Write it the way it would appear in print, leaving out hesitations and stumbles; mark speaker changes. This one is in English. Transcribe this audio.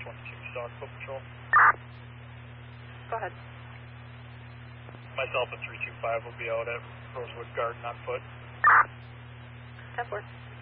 Speaker 1: 22 Stock Foot Patrol.
Speaker 2: Go ahead.
Speaker 1: Myself and 325 will be out at Rosewood Garden on foot.
Speaker 2: 10-4.